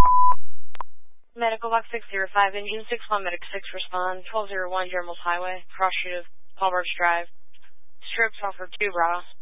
Medical box 605, engine 61, medic 6, respond, 1201 Jermels Highway, cross street of Paul Birch Drive, strips off of 2 Bravo.